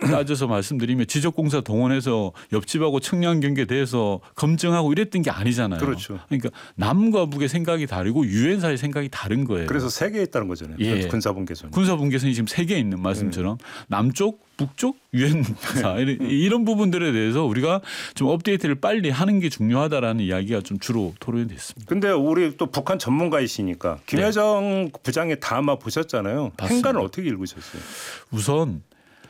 따져서 말씀드리면 지적공사 동원해서 옆집하고 청량 경계돼서 검증하고 이랬던 게 아니잖아요. 그렇죠. 그러니까 남과 북의 생각이 다르고 유엔사의 생각이 다른 거예요. 그래서 세 개 있다는 거잖아요. 예. 군사분계선. 군사분계선이 지금 3개 있는 말씀처럼 남쪽, 북쪽, 유엔사 이런 부분들에 대해서 우리가 좀 업데이트를 빨리 하는 게 중요하다라는 이야기가 좀 주로 토론이 됐습니다. 근데 우리 또 북한 전문가이시니까 김여정 부장의 담화 보셨잖아요. 봤습니다. 행간을 어떻게 읽으셨어요? 우선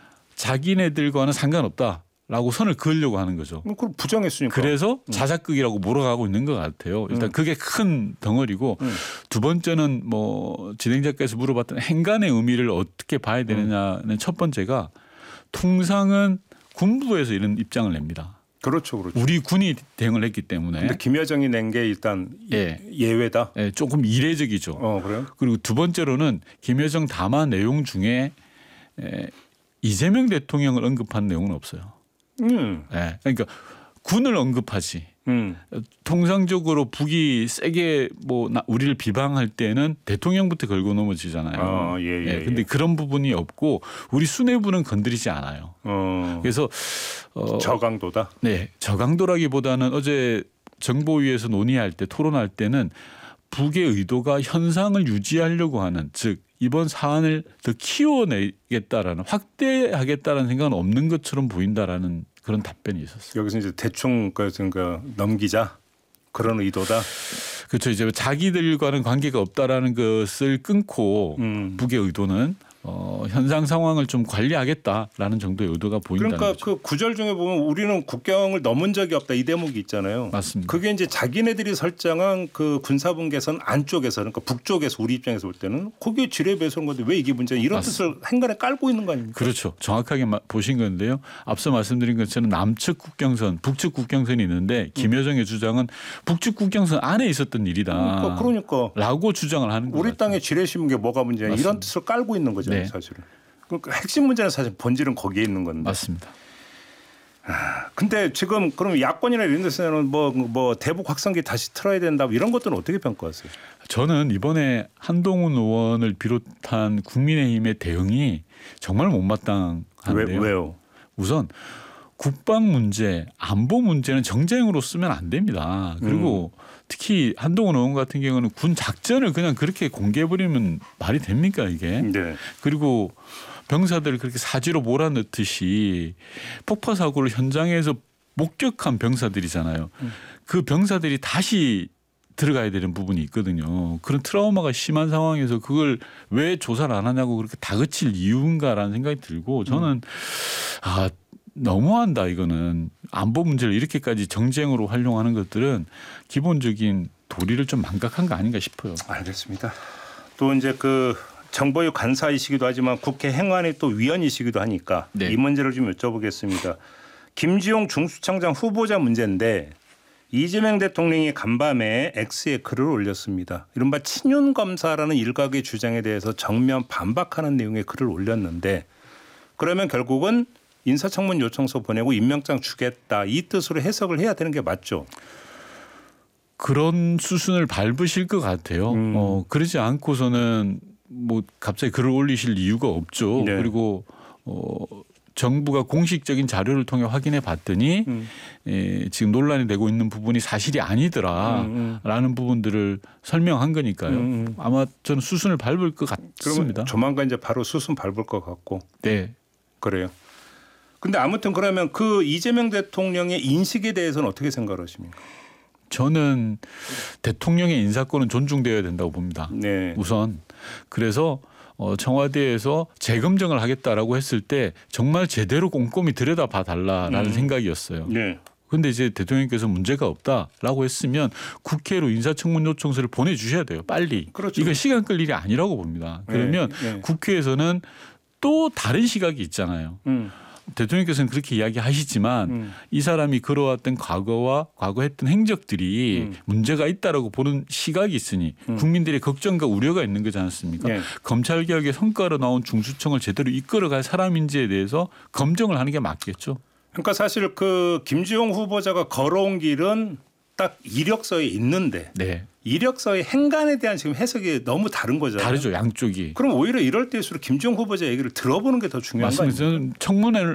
자기네들과는 상관없다라고 선을 그으려고 하는 거죠. 그걸 부정했으니까. 그래서 자작극이라고 몰아가고 있는 것 같아요. 일단 그게 큰 덩어리고 두 번째는 뭐 진행자께서 물어봤던 행간의 의미를 어떻게 봐야 되느냐는 첫 번째가 통상은 군부에서 이런 입장을 냅니다. 그렇죠, 그렇죠. 우리 군이 대응을 했기 때문에. 근데 김여정이 낸 게 일단 예. 예외다. 예, 조금 이례적이죠. 그래요? 그리고 두 번째로는 김여정 담화 내용 중에 이재명 대통령을 언급한 내용은 없어요. 예, 그러니까 군을 언급하지. 통상적으로 북이 세게 뭐 우리를 비방할 때는 대통령부터 걸고 넘어지잖아요. 예. 근데 그런 부분이 없고 우리 수뇌부는 건드리지 않아요. 그래서 저강도다. 네, 저강도라기보다는 어제 정보위에서 논의할 때 토론할 때는 북의 의도가 현상을 유지하려고 하는 즉 이번 사안을 더 키워내겠다라는 확대하겠다라는 생각은 없는 것처럼 보인다라는 그런 답변이 있었어요. 여기서 이제 대충 그러니까 넘기자 그런 의도다. 그렇죠. 이제 자기들과는 관계가 없다라는 것을 끊고 북의 의도는 현상 상황을 좀 관리하겠다라는 정도의 의도가 보인다는 그러니까 거죠. 그 구절 중에 보면 우리는 국경을 넘은 적이 없다 이 대목이 있잖아요. 맞습니다. 그게 이제 자기네들이 설정한 그 군사분계선 안쪽에서 그러니까 북쪽에서 우리 입장에서 볼 때는 거기에 지뢰 배수한 건데 왜 이게 문제냐 이런 뜻을 행간에 깔고 있는 거 아닙니까? 그렇죠. 정확하게 보신 건데요. 앞서 말씀드린 것처럼 남측 국경선, 북측 국경선이 있는데 김여정의 주장은 북측 국경선 안에 있었던 일이다. 그러니까. 라고 주장을 하는 거죠. 우리 땅에 지뢰 심은 게 뭐가 문제냐 맞습니다. 이런 뜻을 깔고 있는 거잖아요. 네. 사실은. 그러니까 핵심 문제는 사실 본질은 거기에 있는 건데. 맞습니다. 근데 지금 그럼 야권이나 이런 데서는 뭐 대북 확성기 다시 틀어야 된다 이런 것들은 어떻게 평가하세요? 저는 이번에 한동훈 의원을 비롯한 국민의힘의 대응이 정말 못마땅한데요. 왜요? 우선 국방 문제, 안보 문제는 정쟁으로 쓰면 안 됩니다. 그리고 특히 한동훈 의원 같은 경우는 군 작전을 그냥 그렇게 공개해버리면 말이 됩니까 이게? 네. 그리고 병사들을 그렇게 사지로 몰아넣듯이 폭파 사고를 현장에서 목격한 병사들이잖아요. 그 병사들이 다시 들어가야 되는 부분이 있거든요. 그런 트라우마가 심한 상황에서 그걸 왜 조사를 안 하냐고 그렇게 다그칠 이유인가라는 생각이 들고 저는 너무한다 이거는. 안보 문제를 이렇게까지 정쟁으로 활용하는 것들은 기본적인 도리를 좀 망각한 거 아닌가 싶어요. 알겠습니다. 또 이제 그 정보유 간사이시기도 하지만 국회 행안위 또 위원이시기도 하니까 네. 이 문제를 좀 여쭤보겠습니다. 김지용 중수청장 후보자 문제인데 이재명 대통령이 간밤에 X에 글을 올렸습니다. 이른바 친윤검사라는 일각의 주장에 대해서 정면 반박하는 내용의 글을 올렸는데 그러면 결국은 인사청문 요청서 보내고 임명장 주겠다 이 뜻으로 해석을 해야 되는 게 맞죠? 그런 수순을 밟으실 것 같아요. 그러지 않고서는 뭐 갑자기 글을 올리실 이유가 없죠. 네. 그리고 정부가 공식적인 자료를 통해 확인해 봤더니 지금 논란이 되고 있는 부분이 사실이 아니더라라는 부분들을 설명한 거니까요. 아마 저는 수순을 밟을 것 같습니다. 그러면 조만간 이제 바로 수순 밟을 것 같고. 네. 그래요. 근데 아무튼 그러면 그 이재명 대통령의 인식에 대해서는 어떻게 생각하십니까? 저는 대통령의 인사권은 존중되어야 된다고 봅니다. 네. 우선 그래서 청와대에서 재검증을 하겠다라고 했을 때 정말 제대로 꼼꼼히 들여다봐 달라라는 생각이었어요. 네. 그런데 이제 대통령께서 문제가 없다라고 했으면 국회로 인사청문 요청서를 보내주셔야 돼요. 빨리. 그렇죠. 이건 시간 끌 일이 아니라고 봅니다. 그러면 네. 국회에서는 또 다른 시각이 있잖아요. 대통령께서는 그렇게 이야기하시지만 이 사람이 걸어왔던 과거와 과거했던 행적들이 문제가 있다라고 보는 시각이 있으니 국민들의 걱정과 우려가 있는 거지 않습니까? 네. 검찰개혁의 성과로 나온 중수청을 제대로 이끌어갈 사람인지에 대해서 검증을 하는 게 맞겠죠. 그러니까 사실 그 김지용 후보자가 걸어온 길은 딱 이력서에 있는데 네. 이력서의 행간에 대한 지금 해석이 너무 다른 거잖아요. 다르죠. 양쪽이. 그럼 오히려 이럴 때일수록 김지용 후보자 얘기를 들어보는 게 더 중요한 거 맞습니다. 아닙니까? 저는